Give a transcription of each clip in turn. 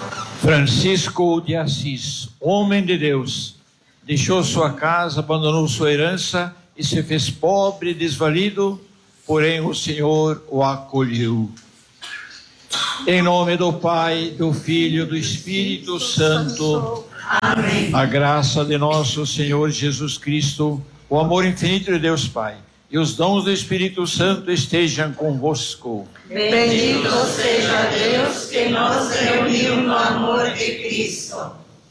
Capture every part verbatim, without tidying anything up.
Francisco de Assis, homem de Deus, deixou sua casa, abandonou sua herança e se fez pobre e desvalido, porém o Senhor o acolheu. Em nome do Pai, do Filho e do Espírito Santo. Amém. A graça de nosso Senhor Jesus Cristo, o amor infinito de Deus Pai e os dons do Espírito Santo estejam convosco. Bendito seja Deus que nos reuniu no amor de Cristo.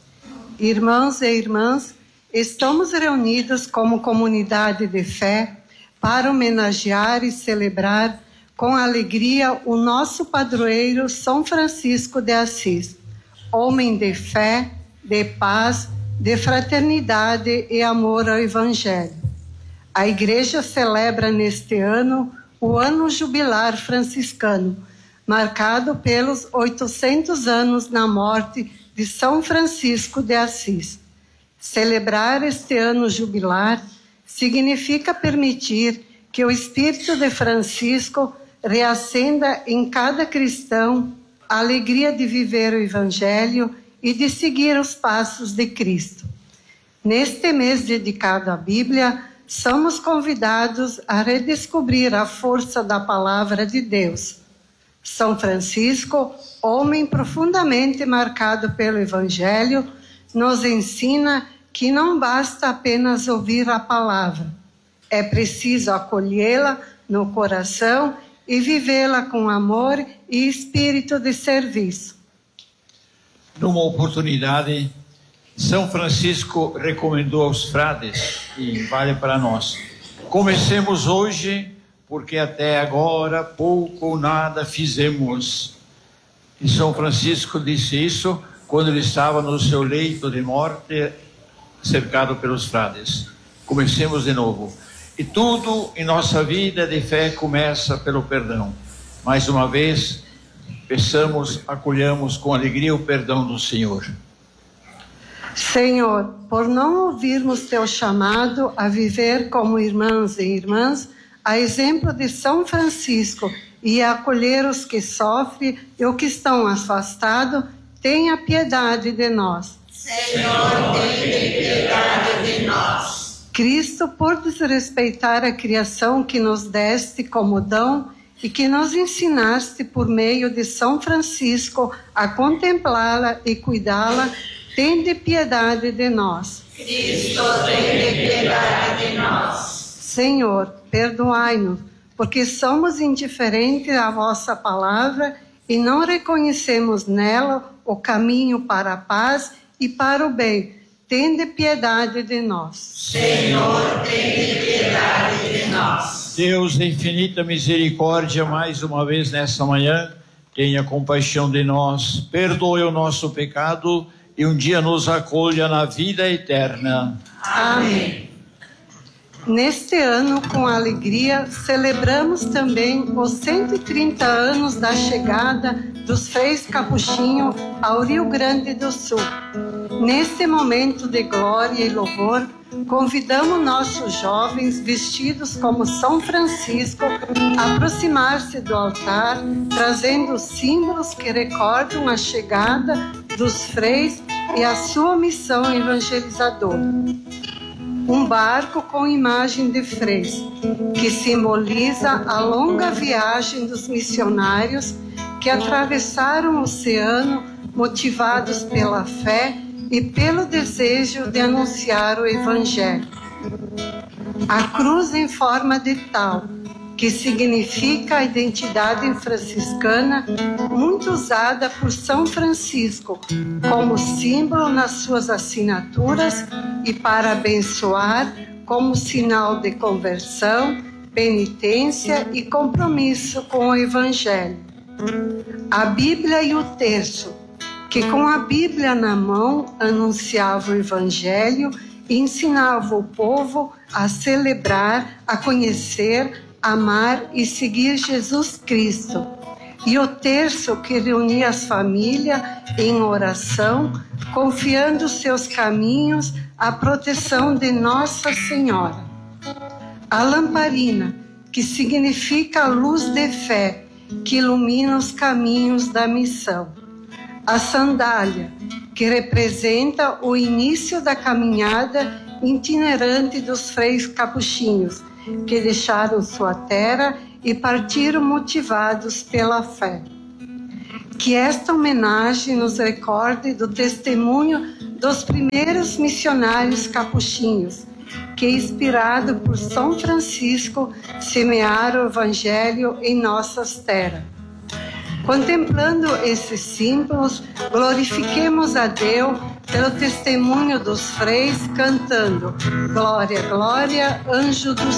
Irmãos e irmãs, estamos reunidos como comunidade de fé para homenagear e celebrar com alegria o nosso padroeiro São Francisco de Assis, homem de fé, de paz, de fraternidade e amor ao Evangelho. A Igreja celebra neste ano o ano jubilar franciscano, marcado pelos oitocentos anos na morte de São Francisco de Assis. Celebrar este ano jubilar significa permitir que o espírito de Francisco reacenda em cada cristão a alegria de viver o Evangelho e de seguir os passos de Cristo. Neste mês dedicado à Bíblia, somos convidados a redescobrir a força da palavra de Deus. São Francisco, homem profundamente marcado pelo Evangelho, nos ensina que não basta apenas ouvir a palavra. É preciso acolhê-la no coração e vivê-la com amor e espírito de serviço. Numa oportunidade, São Francisco recomendou aos frades, e vale para nós: comecemos hoje, porque até agora pouco ou nada fizemos. E São Francisco disse isso quando ele estava no seu leito de morte, cercado pelos frades. Comecemos de novo. E tudo em nossa vida de fé começa pelo perdão. Mais uma vez, peçamos, acolhamos com alegria o perdão do Senhor. Senhor, por não ouvirmos teu chamado a viver como irmãos e irmãs, a exemplo de São Francisco, e a acolher os que sofrem e os que estão afastados, tenha piedade de nós. Senhor, tenha piedade de nós. Cristo, por desrespeitar a criação que nos deste como dom e que nos ensinaste por meio de São Francisco a contemplá-la e cuidá-la, tende piedade de nós. Cristo, tende piedade de nós. Senhor, perdoai-nos, porque somos indiferentes à vossa palavra e não reconhecemos nela o caminho para a paz e para o bem. Tende piedade de nós. Senhor, tende piedade de nós. Deus de infinita misericórdia, mais uma vez nesta manhã, tenha compaixão de nós, perdoe o nosso pecado e um dia nos acolha na vida eterna. Amém. Neste ano, com alegria, celebramos também os cento e trinta anos da chegada dos Freis Capuchinhos ao Rio Grande do Sul. Neste momento de glória e louvor, convidamos nossos jovens vestidos como São Francisco a aproximar-se do altar, trazendo símbolos que recordam a chegada dos freis e a sua missão evangelizadora. Um barco com imagem de freis, que simboliza a longa viagem dos missionários que atravessaram o oceano motivados pela fé e pelo desejo de anunciar o Evangelho. A cruz em forma de tal, que significa a identidade franciscana, muito usada por São Francisco como símbolo nas suas assinaturas e para abençoar como sinal de conversão, penitência e compromisso com o Evangelho. A Bíblia e o terço, que com a Bíblia na mão anunciava o Evangelho e ensinava o povo a celebrar, a conhecer, amar e seguir Jesus Cristo. E o terço que reunia as famílias em oração, confiando seus caminhos à proteção de Nossa Senhora. A lamparina, que significa a luz de fé, que ilumina os caminhos da missão. a sandália, que representa o início da caminhada itinerante dos freis capuchinhos, que deixaram sua terra e partiram motivados pela fé. Que esta homenagem nos recorde do testemunho dos primeiros missionários capuchinhos, que, inspirado por São Francisco, semearam o Evangelho em nossas terras. Contemplando esses símbolos, glorifiquemos a Deus pelo testemunho dos freis, cantando: Glória, glória, anjo do